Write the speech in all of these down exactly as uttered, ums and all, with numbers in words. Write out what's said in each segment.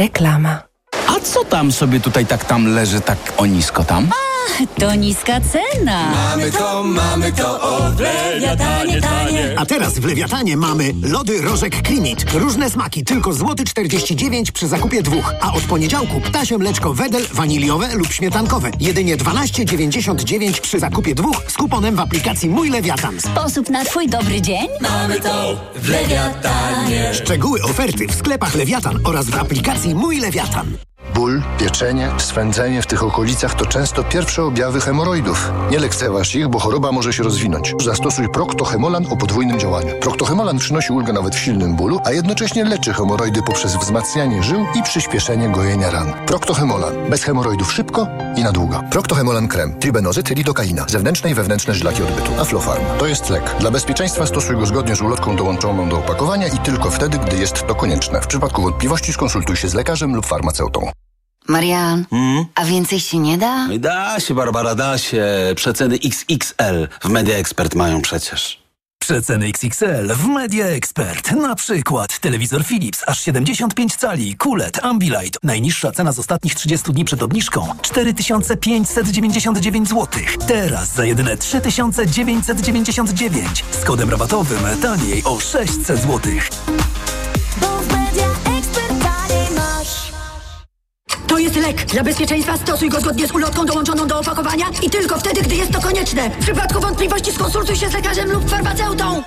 Reklama. A co tam sobie tutaj tak tam leży, tak o nisko tam? A, to niska cena. Mamy to, mamy to, o, w Lewiatanie tanie. A teraz w Lewiatanie mamy lody Rożek Klimit. Różne smaki, tylko złoty czterdzieści dziewięć przy zakupie dwóch. A od poniedziałku ptasie mleczko Wedel, waniliowe lub śmietankowe. Jedynie dwanaście dziewięćdziesiąt dziewięć przy zakupie dwóch z kuponem w aplikacji Mój Lewiatan. Sposób na twój dobry dzień? Mamy to w Lewiatanie. Szczegóły oferty w sklepach Lewiatan oraz w aplikacji Mój Lewiatan. Ból, pieczenie, swędzenie w tych okolicach to często pierwsze objawy hemoroidów. Nie lekceważ ich, bo choroba może się rozwinąć. Zastosuj Procto-Hemolan o podwójnym działaniu. Procto-Hemolan przynosi ulgę nawet w silnym bólu, a jednocześnie leczy hemoroidy poprzez wzmacnianie żył i przyspieszenie gojenia ran. Procto-Hemolan. Bez hemoroidów szybko i na długo. Procto-Hemolan krem. Tribenozyt, lidokaina. Zewnętrzne i wewnętrzne żylaki odbytu. Aflofarm. To jest lek. Dla bezpieczeństwa stosuj go zgodnie z ulotką dołączoną do opakowania i tylko wtedy, gdy jest to konieczne. W przypadku wątpliwości skonsultuj się z lekarzem lub farmaceutą. Marian, Hmm? a więcej się nie da? Da się, Barbara, da się. Przeceny X X L w Media Expert mają przecież. Przeceny X X L w Media Expert. Na przykład telewizor Philips aż siedemdziesiąt pięć cali, Q L E D, Ambilight. Najniższa cena z ostatnich trzydziestu dni przed obniżką cztery tysiące pięćset dziewięćdziesiąt dziewięć złotych. Teraz za jedyne trzy tysiące dziewięćset dziewięćdziesiąt dziewięć. Z kodem rabatowym taniej o sześćset złotych. To jest lek. Dla bezpieczeństwa stosuj go zgodnie z ulotką dołączoną do opakowania i tylko wtedy, gdy jest to konieczne. W przypadku wątpliwości skonsultuj się z lekarzem lub farmaceutą.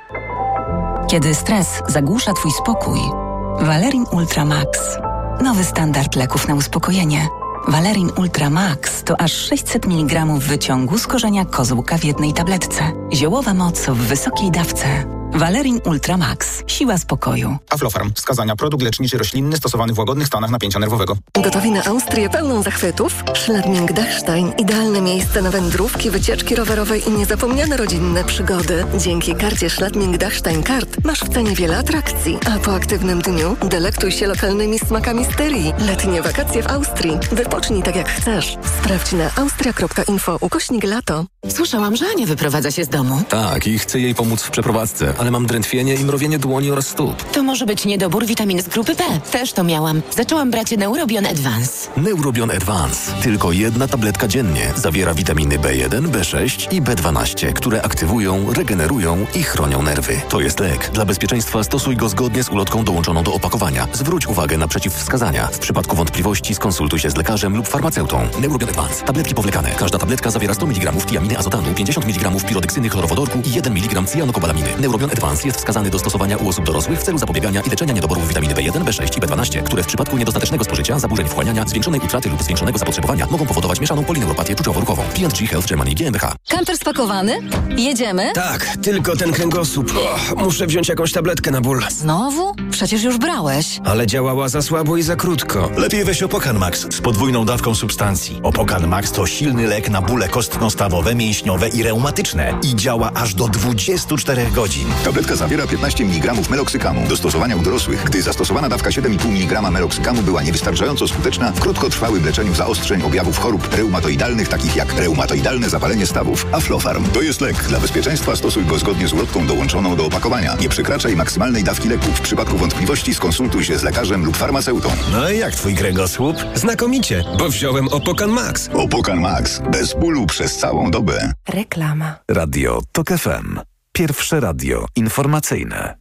Kiedy stres zagłusza twój spokój, Valerin Ultra Max. Nowy standard leków na uspokojenie. Valerin Ultra Max to aż sześćset miligramów wyciągu z korzenia kozłka w jednej tabletce. Ziołowa moc w wysokiej dawce. Valerin Ultra Max. Siła spokoju. Aflofarm. Wskazania. Produkt leczniczy roślinny stosowany w łagodnych stanach napięcia nerwowego. Gotowi na Austrię pełną zachwytów? Schladming-Dachstein. Idealne miejsce na wędrówki, wycieczki rowerowe i niezapomniane rodzinne przygody. Dzięki karcie Schladming-Dachstein Kart masz w cenie wiele atrakcji, a po aktywnym dniu delektuj się lokalnymi smakami Styrii. Letnie wakacje w Austrii. Wypocznij tak jak chcesz. Sprawdź na austria kropka info ukośnik lato. Słyszałam, że Ania wyprowadza się z domu. Tak, i chcę jej pomóc w przeprowadzce, ale mam drętwienie i mrowienie dłoni oraz stóp. To może być niedobór witamin z grupy B. Też to miałam. Zaczęłam brać Neurobion Advance. Neurobion Advance. Tylko jedna tabletka dziennie. Zawiera witaminy B jeden, B sześć i B dwanaście, które aktywują, regenerują i chronią nerwy. To jest lek. Dla bezpieczeństwa stosuj go zgodnie z ulotką dołączoną do opakowania. Zwróć uwagę na przeciwwskazania. W przypadku wątpliwości skonsultuj się z lekarzem lub farmaceutą. Neurobion Advance. Tabletki powlekane. Każda tabletka zawiera sto miligramów tiaminy azotanu, pięćdziesiąt miligramów pirodeksyny chlorowodorku i jeden miligram cyjanokobalaminy. Neurobion Advance jest wskazany do stosowania u osób dorosłych w celu zapobiegania i leczenia niedoborów witaminy B jeden, B sześć i B dwanaście, które w przypadku niedostatecznego spożycia, zaburzeń wchłaniania, zwiększonej utraty lub zwiększonego zapotrzebowania mogą powodować mieszaną polineuropatię czuciowo-ruchową. P and G Health Germany G m b H. Kamper spakowany? Jedziemy? Tak, tylko ten kręgosłup. Oh, muszę wziąć jakąś tabletkę na ból. Znowu? Przecież już brałeś. Ale działała za słabo i za krótko. Lepiej weź Opokan Max z podwójną dawką substancji. Opokan Max to silny lek na bóle kostno-stawowe, mięśniowe i reumatyczne i działa aż do dwudziestu czterech godzin. Tabletka zawiera piętnaście miligramów meloksykamu. Do stosowania u dorosłych, gdy zastosowana dawka siedem i pół miligrama meloksykamu była niewystarczająco skuteczna w krótkotrwałym leczeniu zaostrzeń objawów chorób reumatoidalnych, takich jak reumatoidalne zapalenie stawów. Aflofarm. To jest lek. Dla bezpieczeństwa stosuj go zgodnie z ulotką dołączoną do opakowania. Nie przekraczaj maksymalnej dawki leku. W przypadku wątpliwości skonsultuj się z lekarzem lub farmaceutą. No i jak twój kręgosłup? Znakomicie, bo wziąłem Opokan Max. Opokan Max. Bez bólu przez całą dobę. Reklama. Radio Tok F M. Pierwsze radio informacyjne.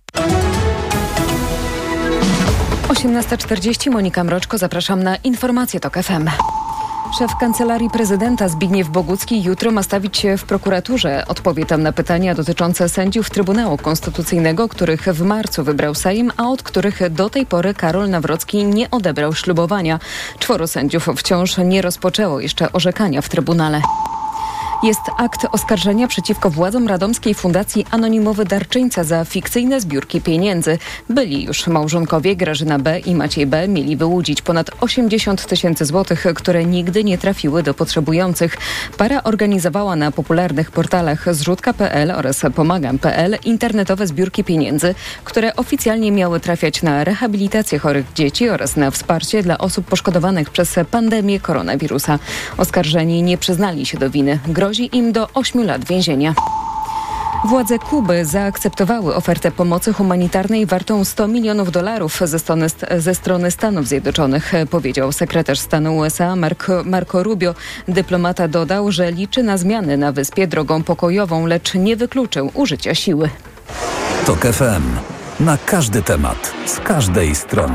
osiemnasta czterdzieści, Monika Mroczko, zapraszam na informacje Tok F M. Szef Kancelarii Prezydenta Zbigniew Bogucki jutro ma stawić się w prokuraturze. Odpowie tam na pytania dotyczące sędziów Trybunału Konstytucyjnego, których w marcu wybrał Sejm, a od których do tej pory Karol Nawrocki nie odebrał ślubowania. Czworo sędziów wciąż nie rozpoczęło jeszcze orzekania w Trybunale. Jest akt oskarżenia przeciwko władzom Radomskiej Fundacji Anonimowy Darczyńca za fikcyjne zbiórki pieniędzy. Byli już małżonkowie Grażyna B. i Maciej B. mieli wyłudzić ponad osiemdziesiąt tysięcy złotych, które nigdy nie trafiły do potrzebujących. Para organizowała na popularnych portalach zrzutka kropka p l oraz pomagam kropka p l internetowe zbiórki pieniędzy, które oficjalnie miały trafiać na rehabilitację chorych dzieci oraz na wsparcie dla osób poszkodowanych przez pandemię koronawirusa. Oskarżeni nie przyznali się do winy. Grozi im do ośmiu lat więzienia. Władze Kuby zaakceptowały ofertę pomocy humanitarnej wartą sto milionów dolarów ze strony, ze strony Stanów Zjednoczonych, powiedział sekretarz stanu U S A Marco, Marco Rubio. Dyplomata dodał, że liczy na zmiany na wyspie drogą pokojową, lecz nie wykluczył użycia siły. TOK F M. Na każdy temat, z każdej strony.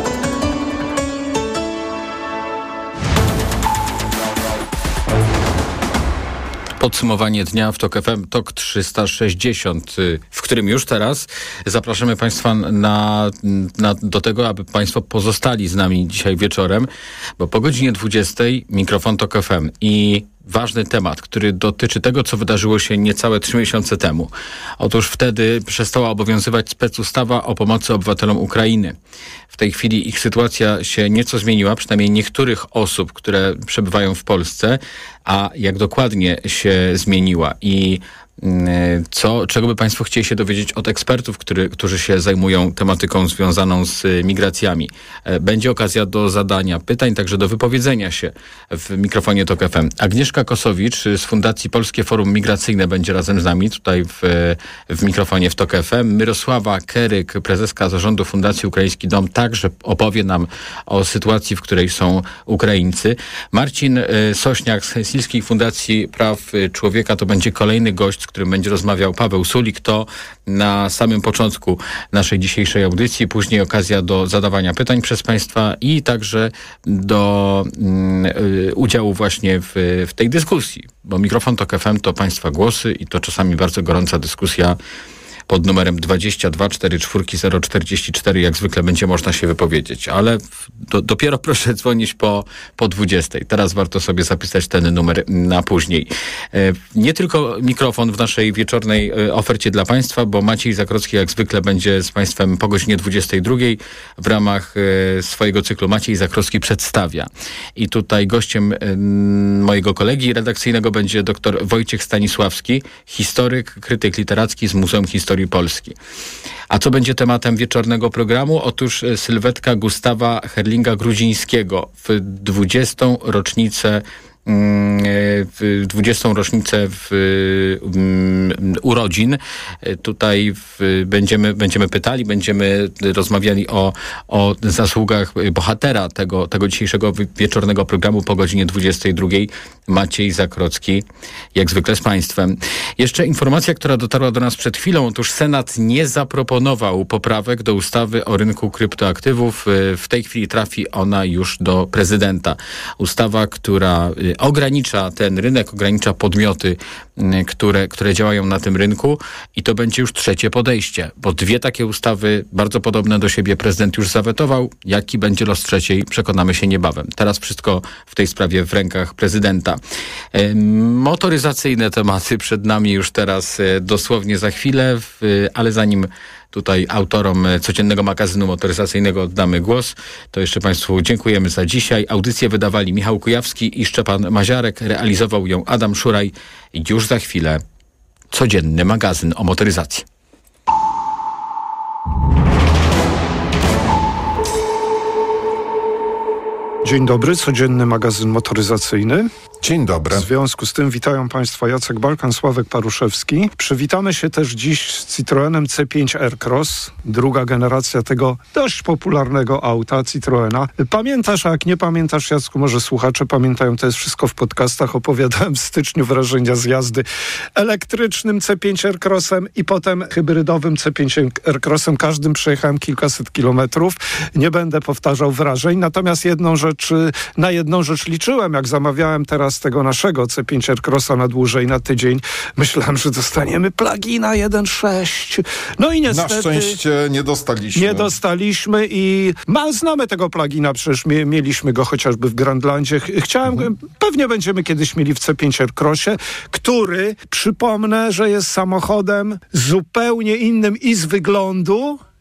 Podsumowanie dnia w TOK F M, TOK trzysta sześćdziesiąt, w którym już teraz zapraszamy Państwa na, na, do tego, aby Państwo pozostali z nami dzisiaj wieczorem, bo po godzinie dwudziestej mikrofon TOK F M i ważny temat, który dotyczy tego, co wydarzyło się niecałe trzy miesiące temu. Otóż wtedy przestała obowiązywać specustawa o pomocy obywatelom Ukrainy. W tej chwili ich sytuacja się nieco zmieniła, przynajmniej niektórych osób, które przebywają w Polsce, a jak dokładnie się zmieniła i co, czego by Państwo chcieli się dowiedzieć od ekspertów, który, którzy się zajmują tematyką związaną z migracjami. Będzie okazja do zadania pytań, także do wypowiedzenia się w mikrofonie TOK F M. Agnieszka Kosowicz z Fundacji Polskie Forum Migracyjne będzie razem z nami tutaj w, w mikrofonie w TOK F M. Mirosława Keryk, prezeska zarządu Fundacji Ukraiński Dom, także opowie nam o sytuacji, w której są Ukraińcy. Marcin Sośniak z Helsińskiej Fundacji Praw Człowieka to będzie kolejny gość, z którym będzie rozmawiał Paweł Sulik. To na samym początku naszej dzisiejszej audycji. Później okazja do zadawania pytań przez Państwa i także do um, udziału właśnie w, w tej dyskusji. Bo mikrofon TOK F M to Państwa głosy i to czasami bardzo gorąca dyskusja pod numerem dwadzieścia dwa czterdzieści cztery zero czterdzieści cztery. Jak zwykle będzie można się wypowiedzieć, ale do, dopiero proszę dzwonić po, po dwudziestej. Teraz warto sobie zapisać ten numer na później. E, nie tylko mikrofon w naszej wieczornej e, ofercie dla Państwa, bo Maciej Zakrocki jak zwykle będzie z Państwem po godzinie dwudziestej drugiej w ramach e, swojego cyklu Maciej Zakrocki przedstawia. I tutaj gościem e, mojego kolegi redakcyjnego będzie dr Wojciech Stanisławski, historyk, krytyk literacki z Muzeum Historii Polski. A co będzie tematem wieczornego programu? Otóż sylwetka Gustawa Herlinga-Grudzińskiego w dwudziestą rocznicę w dwudziestą rocznicę w, um, urodzin. Tutaj w, będziemy, będziemy pytali, będziemy rozmawiali o, o zasługach bohatera tego, tego dzisiejszego wieczornego programu po godzinie dwudziestej drugiej. Maciej Zakrocki, jak zwykle z Państwem. Jeszcze informacja, która dotarła do nas przed chwilą. Otóż Senat nie zaproponował poprawek do ustawy o rynku kryptoaktywów. W tej chwili trafi ona już do prezydenta. Ustawa, która ogranicza ten rynek, ogranicza podmioty, które, które działają na tym rynku i to będzie już trzecie podejście, bo dwie takie ustawy bardzo podobne do siebie prezydent już zawetował. Jaki będzie los trzeciej, przekonamy się niebawem. Teraz wszystko w tej sprawie w rękach prezydenta. E, motoryzacyjne tematy przed nami już teraz e, dosłownie za chwilę, w, ale zanim tutaj autorom codziennego magazynu motoryzacyjnego oddamy głos, to jeszcze Państwu dziękujemy za dzisiaj. Audycję wydawali Michał Kujawski i Szczepan Maziarek. Realizował ją Adam Szuraj. I już za chwilę codzienny magazyn o motoryzacji. Dzień dobry, codzienny magazyn motoryzacyjny. Dzień dobry. W związku z tym witają Państwa Jacek Balkan, Sławek Paruszewski. Przywitamy się też dziś z Citroenem C pięć Aircross, druga generacja tego dość popularnego auta Citroena. Pamiętasz, a jak nie pamiętasz, Jacku, może słuchacze pamiętają, to jest wszystko w podcastach. Opowiadałem w styczniu wrażenia z jazdy elektrycznym C pięć Aircrossem i potem hybrydowym C pięć Aircrossem. Każdym przejechałem kilkaset kilometrów. Nie będę powtarzał wrażeń. Natomiast jedną rzecz, na jedną rzecz liczyłem, jak zamawiałem teraz tego naszego C pięć Aircrossa na dłużej, na tydzień. Myślałem, że dostaniemy plugina jeden przecinek sześć. No i niestety... Na szczęście nie dostaliśmy. Nie dostaliśmy i ma, znamy tego plugina, przecież mie, mieliśmy go chociażby w Grandlandzie. Chciałem, mhm. pewnie będziemy kiedyś mieli w C pięć Aircrossie, który, przypomnę, że jest samochodem zupełnie innym i z wyglądu,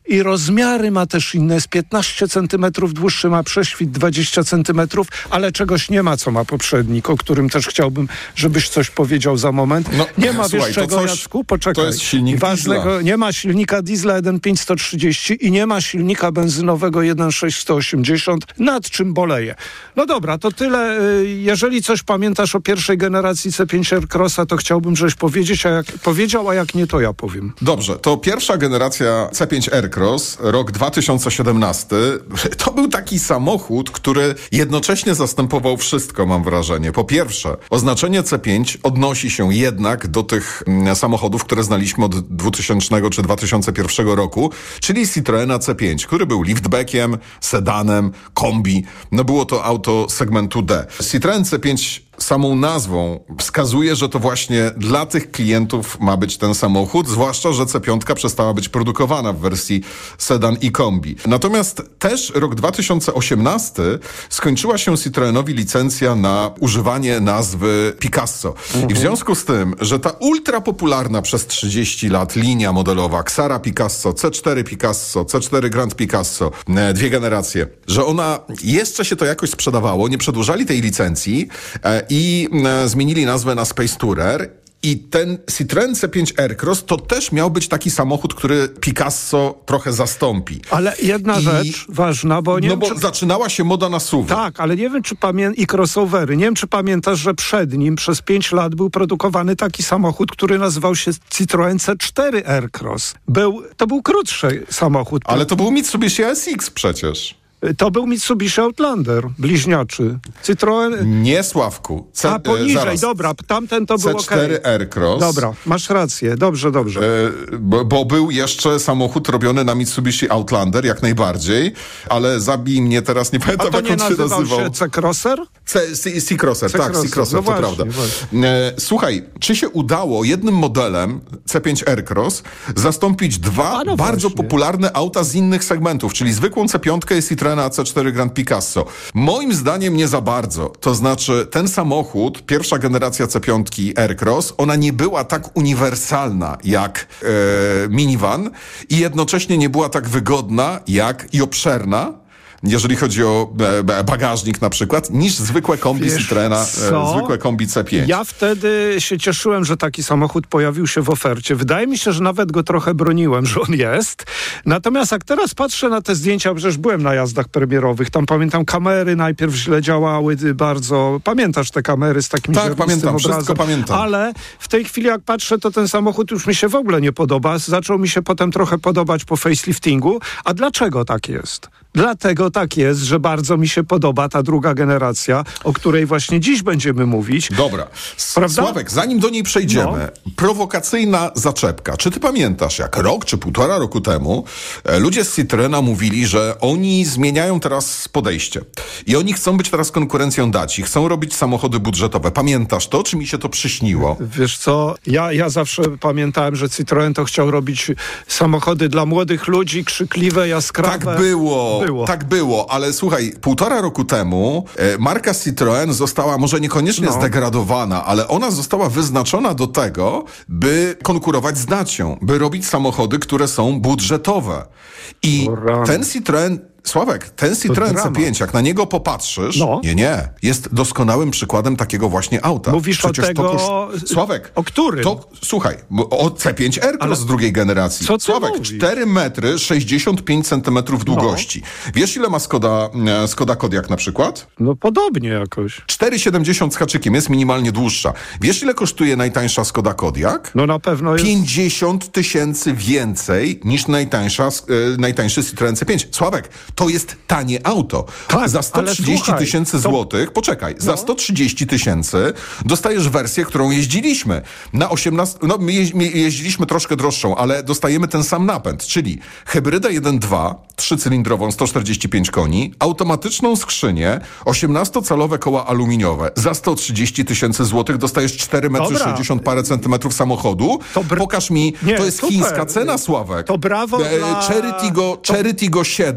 I rozmiary ma też inne, jest piętnaście centymetrów dłuższy, ma prześwit dwadzieścia centymetrów, ale czegoś nie ma, co ma poprzednik, o którym też chciałbym, żebyś coś powiedział za moment. No, nie ma, słuchaj, wiesz czego, coś, Jacku? Poczekaj. To jest silnik Ważnego, diesla. nie ma silnika diesla jeden pięć sto trzydzieści i nie ma silnika benzynowego jeden sześć sto osiemdziesiąt, nad czym boleję. No dobra, to tyle. Jeżeli coś pamiętasz o pierwszej generacji C pięć Aircrossa, to chciałbym, żebyś powiedzieć, a jak, powiedział, a jak nie, to ja powiem. Dobrze, to pierwsza generacja C pięć Aircross, rok dwa tysiące siedemnasty, to był taki samochód, który jednocześnie zastępował wszystko, mam wrażenie. Po pierwsze, oznaczenie C pięć odnosi się jednak do tych mm, samochodów, które znaliśmy od dwutysięcznego czy dwa tysiące pierwszego roku, czyli Citroena C pięć, który był liftbackiem, sedanem, kombi. No było to auto segmentu D. Citroen C pięć samą nazwą wskazuje, że to właśnie dla tych klientów ma być ten samochód, zwłaszcza, że C pięć przestała być produkowana w wersji sedan i kombi. Natomiast też rok dwa tysiące osiemnasty skończyła się Citroenowi licencja na używanie nazwy Picasso. Mhm. I w związku z tym, że ta ultra popularna przez trzydzieści lat linia modelowa Xara Picasso, C cztery Picasso, C cztery Grand Picasso, dwie generacje, że ona jeszcze się to jakoś sprzedawało, nie przedłużali tej licencji e, i e, zmienili nazwę na Space Tourer. I ten Citroen C pięć Aircross to też miał być taki samochód, który Picasso trochę zastąpi. Ale jedna I, rzecz ważna, bo nie No wiem, bo czy... zaczynała się moda na S U V. Tak, ale nie wiem, czy pamiętasz, i crossovery, nie wiem, czy pamiętasz, że przed nim przez pięć lat był produkowany taki samochód, który nazywał się Citroen C cztery Aircross. Był, to był krótszy samochód. Ale to był Mitsubishi S X przecież. To był Mitsubishi Outlander, bliźniaczy. Citroen... Nie, Sławku. C- A poniżej, zaraz. dobra, tamten to był C cztery okej. Aircross. Dobra, masz rację, dobrze, dobrze. E, bo, bo był jeszcze samochód robiony na Mitsubishi Outlander, jak najbardziej, ale zabij mnie teraz, nie pamiętam, A to jak nie on się nazywał nazywał. się C-Crosser? C-Crosser, tak, C-Crosser, no to właśnie, prawda. Właśnie. E, słuchaj, czy się udało jednym modelem C pięć Aircross zastąpić dwa no bardzo właśnie. popularne auta z innych segmentów, czyli zwykłą C pięć i Citroena C cztery Grand Picasso? Moim zdaniem nie za bardzo. To znaczy, ten samochód, pierwsza generacja C pięć Aircross, ona nie była tak uniwersalna jak e, minivan i jednocześnie nie była tak wygodna jak i obszerna, jeżeli chodzi o e, bagażnik na przykład, niż zwykłe kombi Wiesz Citroena, e, zwykłe kombi C pięć. Ja wtedy się cieszyłem, że taki samochód pojawił się w ofercie. Wydaje mi się, że nawet go trochę broniłem, że on jest. Natomiast jak teraz patrzę na te zdjęcia, przecież byłem na jazdach premierowych, tam pamiętam kamery najpierw źle działały bardzo. Pamiętasz te kamery z takim Tak, ziarnistym pamiętam, obrazem? wszystko pamiętam. Ale w tej chwili jak patrzę, to ten samochód już mi się w ogóle nie podoba. Zaczął mi się potem trochę podobać po faceliftingu. A dlaczego tak jest? Dlatego tak jest, że bardzo mi się podoba ta druga generacja, o której właśnie dziś będziemy mówić. Dobra. Prawda? Sławek, zanim do niej przejdziemy, no. prowokacyjna zaczepka. Czy ty pamiętasz, jak rok czy półtora roku temu e, ludzie z Citroena mówili, że oni zmieniają teraz podejście i oni chcą być teraz konkurencją Daci, chcą robić samochody budżetowe. Pamiętasz to, czy mi się to przyśniło? Wiesz co, ja, ja zawsze pamiętałem, że Citroen to chciał robić samochody dla młodych ludzi, krzykliwe, jaskrawe. Tak było. Było. Tak było, ale słuchaj, półtora roku temu e, marka Citroen została może niekoniecznie no. zdegradowana, ale ona została wyznaczona do tego, by konkurować z Dacią, by robić samochody, które są budżetowe. I ten Citroen Sławek, ten Citroen C pięć, jak na niego popatrzysz, no. nie, nie, jest doskonałym przykładem takiego właśnie auta. Mówisz Przecież o tego... To kosz... Sławek, o którym? To, słuchaj, o C pięć Aircross Ale... z drugiej generacji. Co ty Sławek, mówisz? cztery metry sześćdziesiąt pięć centymetrów długości. No. Wiesz, ile ma Skoda, e, Skoda Kodiaq na przykład? No podobnie jakoś. cztery siedemdziesiąt z haczykiem, jest minimalnie dłuższa. Wiesz, ile kosztuje najtańsza Skoda Kodiaq? No na pewno jest... pięćdziesiąt tysięcy więcej niż najtańsza, e, najtańszy Citroen C pięć. Sławek, to jest tanie auto. Tak, za sto trzydzieści tysięcy złotych, poczekaj, no. za sto trzydzieści tysięcy dostajesz wersję, którą jeździliśmy. Na osiemnaście, no my, jeź, my jeździliśmy troszkę droższą, ale dostajemy ten sam napęd, czyli hybrydę jeden dwa, trzycylindrową, sto czterdzieści pięć koni, automatyczną skrzynię, osiemnastocalowe koła aluminiowe. Za sto trzydzieści tysięcy złotych dostajesz cztery metry sześćdziesiąt parę centymetrów samochodu. Br- Pokaż mi, Nie, to jest super. chińska cena, Sławek. To brawo e, dla... Cherry Tiggo, to... Cherry Tiggo siedem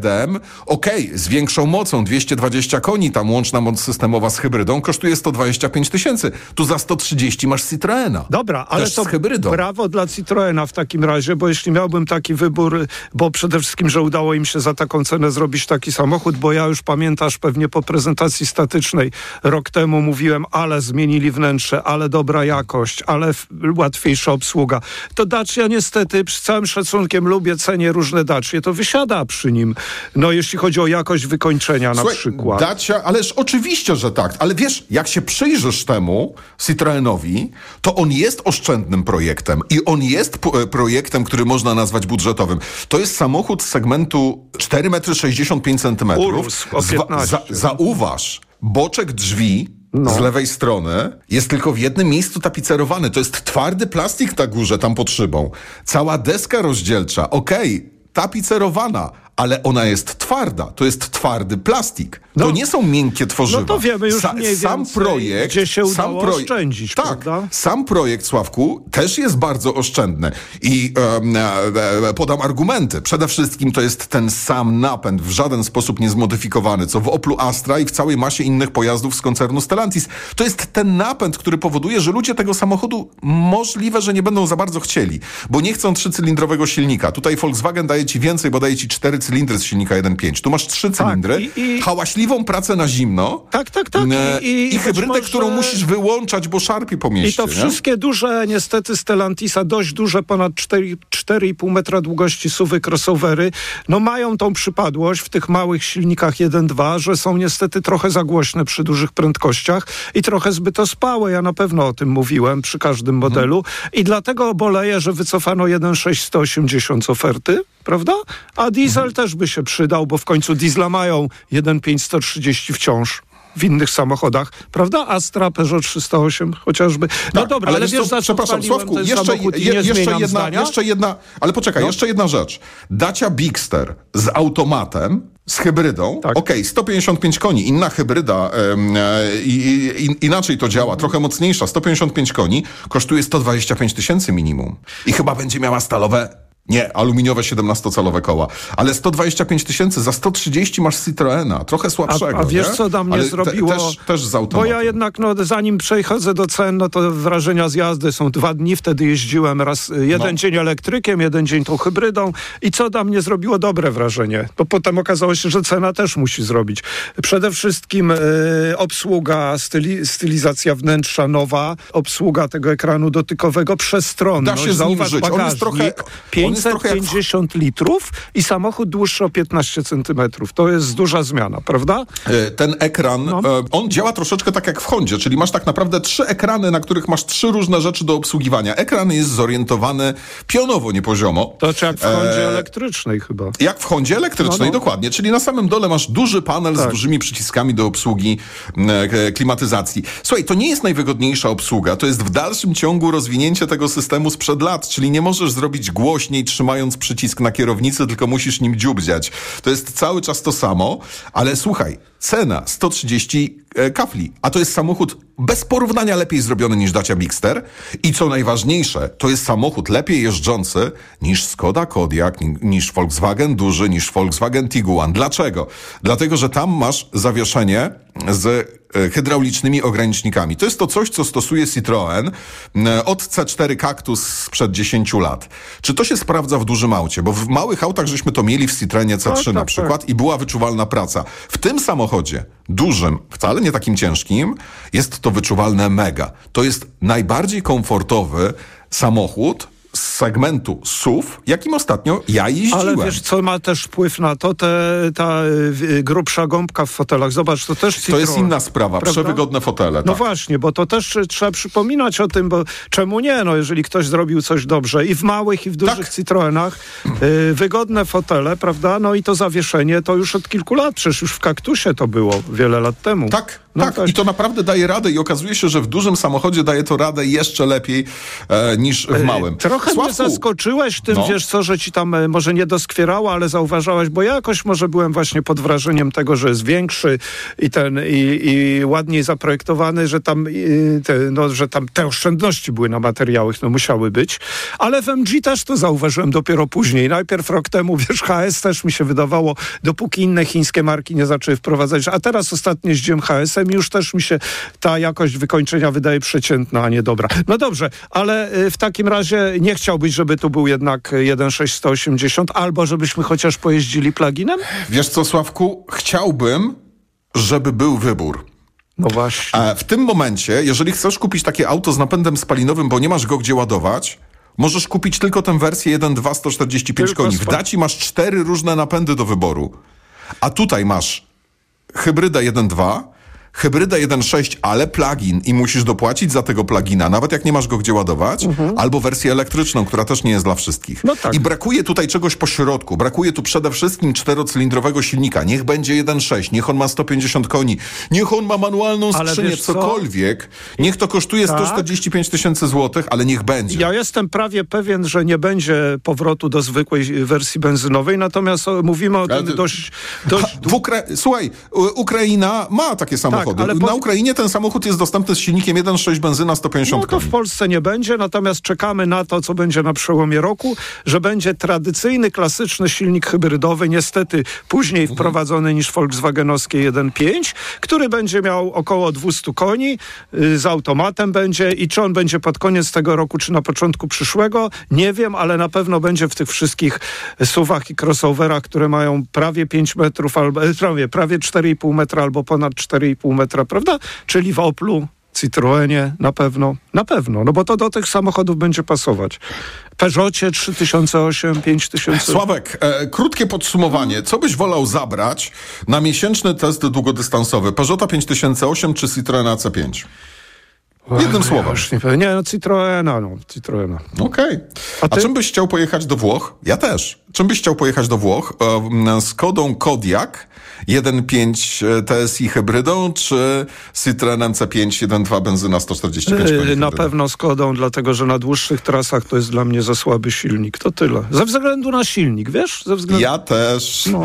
okej, okay, z większą mocą, dwieście dwadzieścia koni, tam łączna moc systemowa z hybrydą kosztuje sto dwadzieścia pięć tysięcy. Tu za sto trzydzieści masz Citroena. Dobra, ale też to z hybrydą. Brawo dla Citroena w takim razie, bo jeśli miałbym taki wybór, bo przede wszystkim, że udało im się za taką cenę zrobić taki samochód, bo ja już pamiętasz pewnie po prezentacji statycznej rok temu mówiłem, ale zmienili wnętrze, ale dobra jakość, ale f- łatwiejsza obsługa. To Dacia niestety, przy całym szacunkiem lubię, cenię różne Dacie, to wysiada przy nim. No jeśli chodzi o jakość wykończenia na Słuchaj, przykład. Dacia, ależ oczywiście, że tak, ale wiesz, jak się przyjrzysz temu Citroenowi, to on jest oszczędnym projektem i on jest p- projektem, który można nazwać budżetowym. To jest samochód z segmentu cztery metry sześćdziesiąt pięć centymetrów. Urósł o piętnaście. Zwa- za- zauważ, boczek drzwi No. z lewej strony jest tylko w jednym miejscu tapicerowany. To jest twardy plastik na górze, tam pod szybą. Cała deska rozdzielcza, okej, okay, tapicerowana, ale ona jest twarda. To jest twardy plastik. No. To nie są miękkie tworzywa. No to wiemy już Sa- mniej sam więcej, projekt, gdzie się sam udało proje- oszczędzić, tak, prawda? sam projekt, Sławku, też jest bardzo oszczędny. I um, e, e, podam argumenty. Przede wszystkim to jest ten sam napęd, w żaden sposób niezmodyfikowany, co w Oplu Astra i w całej masie innych pojazdów z koncernu Stellantis. To jest ten napęd, który powoduje, że ludzie tego samochodu możliwe, że nie będą za bardzo chcieli, bo nie chcą trzycylindrowego silnika. Tutaj Volkswagen daje ci więcej, bo daje ci cztery cylindry z silnika jeden przecinek pięć. Tu masz trzy cylindry, tak, i, i... hałaśliwą pracę na zimno. Tak, tak, tak. E, I, i, i hybrydę, może... którą musisz wyłączać, bo szarpie po mieście. I to nie? wszystkie duże, niestety Stellantisa, dość duże, ponad cztery i pół metra długości suwy crossovery, no mają tą przypadłość w tych małych silnikach jeden dwa, że są niestety trochę za głośne przy dużych prędkościach i trochę zbyt ospałe. Ja na pewno o tym mówiłem przy każdym modelu i dlatego boleję, że wycofano jeden sześć sto osiemdziesiąt z oferty, prawda? A diesel mhm. też by się przydał, bo w końcu diesla mają jeden pięć sto trzydzieści wciąż w innych samochodach, prawda? Astra, Peugeot trzysta osiem chociażby. No tak, dobra, ale, ale wiesz, co, przepraszam, Sławku, jeszcze, je, jeszcze, jedna, jeszcze jedna, ale poczekaj, no. jeszcze jedna rzecz. Dacia Bigster z automatem, z hybrydą, tak. okej, okay, sto pięćdziesiąt pięć koni, inna hybryda, e, i, i, inaczej to działa, trochę mocniejsza, sto pięćdziesiąt pięć koni, kosztuje sto dwadzieścia pięć tysięcy minimum. I chyba będzie miała stalowe, nie, aluminiowe siedemnastocalowe koła, ale sto dwadzieścia pięć tysięcy, za sto trzydzieści masz Citroena, trochę słabszego. A, a wiesz, nie? co dla mnie ale zrobiło? Te, też, też z automatem. Bo ja jednak, no, zanim przechodzę do cen, no to wrażenia z jazdy są dwa dni, wtedy jeździłem raz, jeden no. dzień elektrykiem, jeden dzień tą hybrydą i co dla mnie zrobiło dobre wrażenie, bo potem okazało się, że cena też musi zrobić. Przede wszystkim y, obsługa, styli, stylizacja wnętrza nowa, obsługa tego ekranu dotykowego, przestronność. Da się z nim żyć. On jest trochę... pięćset pięćdziesiąt litrów i samochód dłuższy o piętnaście centymetrów. To jest duża zmiana, prawda? Ten ekran, no. on działa troszeczkę tak jak w Hondzie, czyli masz tak naprawdę trzy ekrany, na których masz trzy różne rzeczy do obsługiwania. Ekran jest zorientowany pionowo, nie poziomo. To czy jak w Hondzie e... elektrycznej chyba. Jak w Hondzie elektrycznej, no, no. dokładnie. Czyli na samym dole masz duży panel tak. z dużymi przyciskami do obsługi e, klimatyzacji. Słuchaj, to nie jest najwygodniejsza obsługa. To jest w dalszym ciągu rozwinięcie tego systemu sprzed lat, czyli nie możesz zrobić głośniej, trzymając przycisk na kierownicy, tylko musisz nim dziubdziać. To jest cały czas to samo, ale słuchaj, cena sto trzydzieści kafli, a to jest samochód bez porównania lepiej zrobiony niż Dacia Bigster i co najważniejsze, to jest samochód lepiej jeżdżący niż Skoda Kodiaq, niż Volkswagen duży, niż Volkswagen Tiguan. Dlaczego? Dlatego, że tam masz zawieszenie z hydraulicznymi ogranicznikami. To jest to coś, co stosuje Citroën od C cztery Cactus sprzed dziesięciu lat. Czy to się sprawdza w dużym aucie? Bo w małych autach żeśmy to mieli w Citroenie C trzy tak, na przykład tak. i była wyczuwalna praca. W tym samochodzie dużym, wcale nie takim ciężkim, jest to wyczuwalne mega. To jest najbardziej komfortowy samochód z segmentu S U V, jakim ostatnio ja jeździłem. Ale wiesz, co ma też wpływ na to? Te, ta y, grubsza gąbka w fotelach. Zobacz, to też Citroen. To jest inna sprawa, prawda? Przewygodne fotele. No tak. właśnie, bo to też trzeba przypominać o tym, bo czemu nie? No, jeżeli ktoś zrobił coś dobrze i w małych, i w dużych tak. Citroenach, y, wygodne fotele, prawda? No i to zawieszenie to już od kilku lat, przecież już w Kaktusie to było wiele lat temu. Tak. No tak, to... i to naprawdę daje radę i okazuje się, że w dużym samochodzie daje to radę jeszcze lepiej e, niż w małym. Trochę Sławku, mnie zaskoczyłeś tym, no. wiesz co, że ci tam e, może nie doskwierało, ale zauważałaś, bo ja jakoś może byłem właśnie pod wrażeniem tego, że jest większy i ten i, i ładniej zaprojektowany, że tam, i, te, no, że tam te oszczędności były na materiałach, no musiały być, ale w M G też to zauważyłem dopiero później. Najpierw rok temu, wiesz, H S też mi się wydawało, dopóki inne chińskie marki nie zaczęły wprowadzać, a teraz ostatnio jeździłem H S-em i już też mi się ta jakość wykończenia wydaje przeciętna, a nie dobra. No dobrze, ale w takim razie nie chciałbyś, żeby tu był jednak jeden sześć sto osiemdziesiąt, albo żebyśmy chociaż pojeździli pluginem? Wiesz co, Sławku? Chciałbym, żeby był wybór. No właśnie. W tym momencie, jeżeli chcesz kupić takie auto z napędem spalinowym, bo nie masz go gdzie ładować, możesz kupić tylko tę wersję jeden przecinek dwa sto czterdzieści pięć koni. W Daci masz cztery różne napędy do wyboru. A tutaj masz hybrydę jeden przecinek dwa, hybrydę jeden przecinek sześć, ale plug-in i musisz dopłacić za tego plugina, nawet jak nie masz go gdzie ładować, mhm. albo wersję elektryczną, która też nie jest dla wszystkich. No tak. I brakuje tutaj czegoś po środku. Brakuje tu przede wszystkim czterocylindrowego silnika. Niech będzie jeden przecinek sześć, niech on ma sto pięćdziesiąt koni, niech on ma manualną skrzynię, cokolwiek. Niech to kosztuje tak. sto czterdzieści pięć tysięcy złotych, ale niech będzie. Ja jestem prawie pewien, że nie będzie powrotu do zwykłej wersji benzynowej, natomiast o, mówimy o tym dość... dość... Ha, w Ukra- Słuchaj, Ukraina ma takie samochody. Tak, ale po... Na Ukrainie ten samochód jest dostępny z silnikiem jeden przecinek sześć benzyna sto pięćdziesiąt No to koni. w Polsce nie będzie, natomiast czekamy na to, co będzie na przełomie roku, że będzie tradycyjny, klasyczny silnik hybrydowy, niestety później mhm. wprowadzony niż volkswagenowskie jeden przecinek pięć, który będzie miał około dwieście koni, yy, z automatem będzie i czy on będzie pod koniec tego roku, czy na początku przyszłego, nie wiem, ale na pewno będzie w tych wszystkich suwach i crossoverach, które mają prawie pięć metrów, albo prawie, prawie cztery i pół metra albo ponad cztery i pół metra, prawda? Czyli w Oplu, Citroenie na pewno, na pewno, no bo to do tych samochodów będzie pasować. Peugeocie trzy tysiące osiem, pięć tysięcy... Sławek, e, krótkie podsumowanie. Co byś wolał zabrać na miesięczny test długodystansowy? Peugeota pięć tysięcy osiem czy Citroena C pięć? Jednym słowem. Nie, nie, no Citroena, no, Citroena. Okej. Okay. A, A czym byś chciał pojechać do Włoch? Ja też. Czym byś chciał pojechać do Włoch? E, z Kodą Kodiaq jeden przecinek pięć T S I hybrydą, czy Citroenem C pięć jeden przecinek dwa benzyna sto czterdzieści pięć koni? Na pewno z Kodą, dlatego że na dłuższych trasach to jest dla mnie za słaby silnik. To tyle. Ze względu na silnik, wiesz? Ze względu... Ja też. No,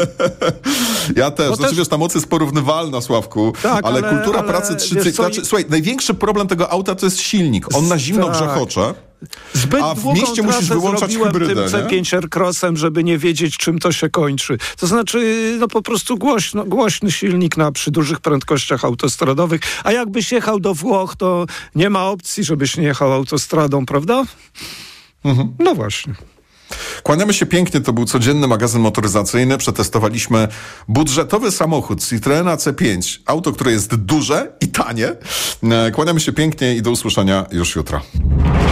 ja też. Bo znaczy, też... wiesz, ta moc jest porównywalna, Sławku, tak, ale, ale kultura ale, pracy trzy cykli... co... Znaczy, słuchaj, największy problem tego auta to jest silnik. On na zimno tak. grzechocze. Zbyt a w mieście musisz wyłączać hybrydę, tym C pięć Aircrossem, żeby nie wiedzieć, czym to się kończy. To znaczy, no po prostu głośno, głośny silnik na, przy dużych prędkościach autostradowych. A jakbyś jechał do Włoch, to nie ma opcji, żebyś nie jechał autostradą, prawda? Mhm. No właśnie. Kłaniamy się pięknie, to był codzienny magazyn motoryzacyjny. Przetestowaliśmy budżetowy samochód Citroena C pięć. Auto, które jest duże i tanie. Kłaniamy się pięknie i do usłyszenia już jutro.